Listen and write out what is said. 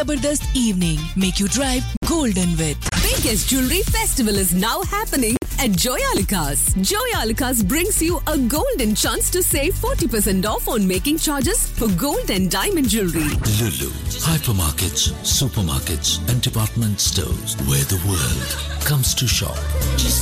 Zabardast evening. Make you drive golden with. Biggest jewelry festival is now happening at Joyalukas. Joyalukas brings you a golden chance to save 40% off on making charges for gold and diamond jewelry. Lulu, hypermarkets, supermarkets, and department stores where the world comes to shop.